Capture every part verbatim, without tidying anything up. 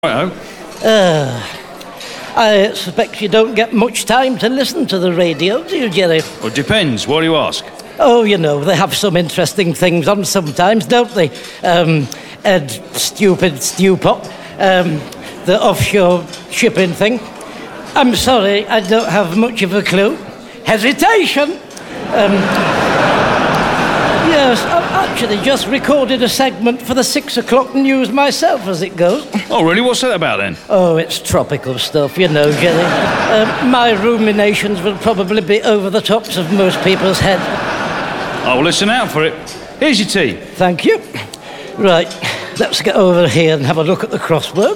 Right, Uh, I suspect you don't get much time to listen to the radio, do you, Jerry? well, it depends. What do you ask? Oh, you know, they have some interesting things on sometimes, don't they? Um, Ed Stupid Stewpot, um, the offshore shipping thing. I'm sorry, I don't have much of a clue. Hesitation! Um, yes, I've actually just recorded a segment for the six o'clock news myself, as it goes. Oh, really? What's that about, then? Oh, it's tropical stuff, you know, Jerry. Uh, my ruminations will probably be over the tops of most people's heads. Oh, listen out for it. Here's your tea. Thank you. Right, let's get over here and have a look at the crossword.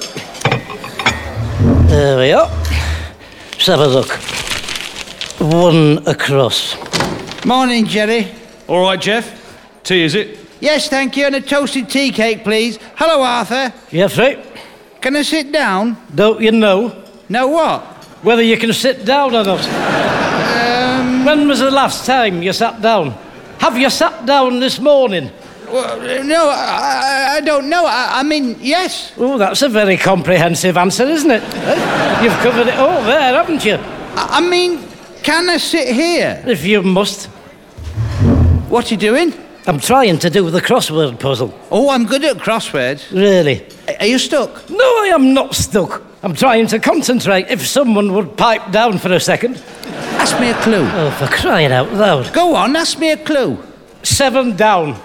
There we are. Let's have a look. One across. Morning, Jerry. All right, Jeff? Tea, is it? Yes, thank you, and a toasted tea cake, please. Hello, Arthur. Jeffrey, Can I sit down? don't you know No, what? whether you can sit down or not? Um, When was the last time you sat down? Have you sat down this morning? well, no, I, I, I don't know. I, I mean, yes. Oh, that's a very comprehensive answer, isn't it? Eh? You've covered it all there, haven't you? I, I mean, can I sit here? If you must. What are you doing? I'm trying to do the crossword puzzle. Oh, I'm good at crosswords. Really? A- Are you stuck? No, I am not stuck. I'm trying to concentrate. If someone would pipe down for a second. Ask me a clue. Oh, for crying out loud. Go on, ask me a clue. Seven down.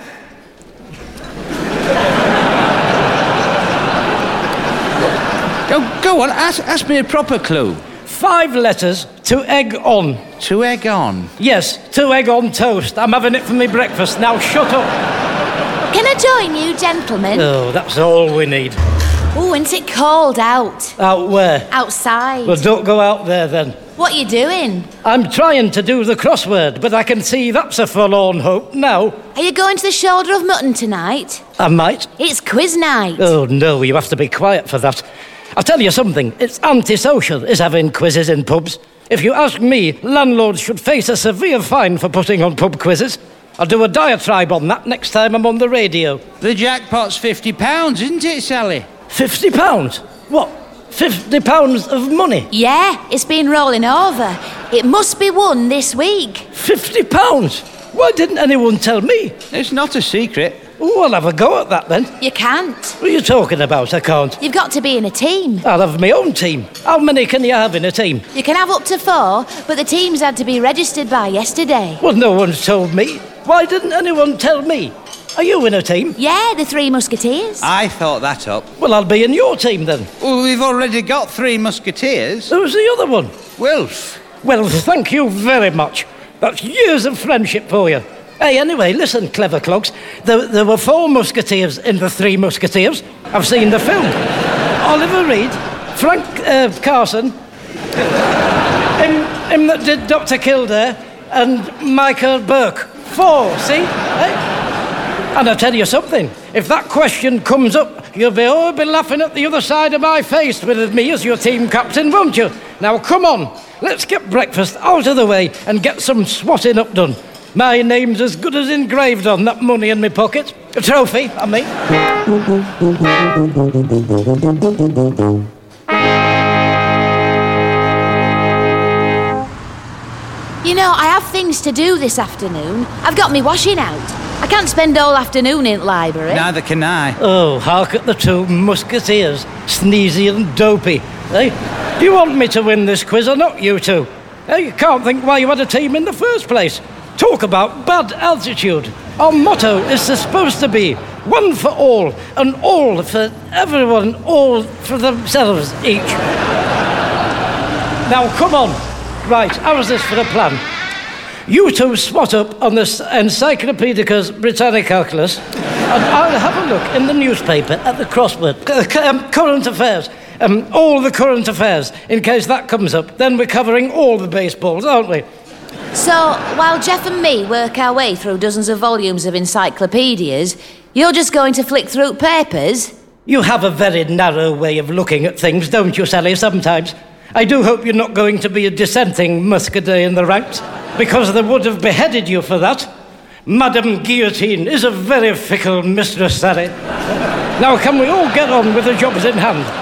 Go, go on, ask, ask me a proper clue. Five letters to egg on. To egg on. Yes, to egg on toast. I'm having it for my breakfast. Now shut up. Can I join you, gentlemen? Oh, that's all we need. Oh, isn't it cold out? Out where? Outside. Well, don't go out there then. What are you doing? I'm trying to do the crossword, but I can see that's a forlorn hope now. Are you going to the Shoulder of Mutton tonight? I might. It's quiz night. Oh, no, you have to be quiet for that. I'll tell you something, it's antisocial, is having quizzes in pubs. If you ask me, landlords should face a severe fine for putting on pub quizzes. I'll do a diatribe on that next time I'm on the radio. The jackpot's fifty pounds, isn't it, Sally? Fifty pounds? What? Fifty pounds of money? Yeah, it's been rolling over. It must be won this week. Fifty pounds? Why didn't anyone tell me? It's not a secret. Oh, I'll have a go at that then. You can't. What are you talking about? I can't. You've got to be in a team. I'll have my own team. How many can you have in a team? You can have up to four, but the teams had to be registered by yesterday. Well, no one's told me. Why didn't anyone tell me? Are you in a team? Yeah, the Three Musketeers. I thought that up. Well, I'll be in your team then. Well, we've already got three musketeers. Who's the other one? Wilf. Well, thank you very much. That's years of friendship for you. Hey, anyway, listen, clever clogs. There, there were four musketeers in the Three Musketeers. I've seen the film. Oliver Reed, Frank uh, Carson, him, him that did Doctor Kildare, and Michael Burke. Four, see? Hey? And I'll tell you something. If that question comes up, you'll be all be laughing at the other side of my face with me as your team captain, won't you? Now, come on. Let's get breakfast out of the way and get some swatting up done. My name's as good as engraved on that money in my pocket. A trophy, I mean. You know, I have things to do this afternoon. I've got me washing out. I can't spend all afternoon in the library. Neither can I. Oh, hark at the two musketeers, Sneezy and Dopey. Hey, do you want me to win this quiz or not, you two? Hey, you can't think why you had a team in the first place. Talk about bad altitude. Our motto is supposed to be one for all, and all for everyone, all for themselves each. Now, come on. Right, how's this for a plan? You two swat up on this Encyclopedicus Britannicalculus, and I'll have a look in the newspaper at the crossword, uh, um, current affairs, um, all the current affairs, in case that comes up. Then we're covering all the baseballs, aren't we? So, while Jeff and me work our way through dozens of volumes of encyclopedias, you're just going to flick through papers? You have a very narrow way of looking at things, don't you, Sally, sometimes? I do hope you're not going to be a dissenting musketeer in the ranks, because they would have beheaded you for that. Madame Guillotine is a very fickle mistress, Sally. Now, can we all get on with the jobs in hand?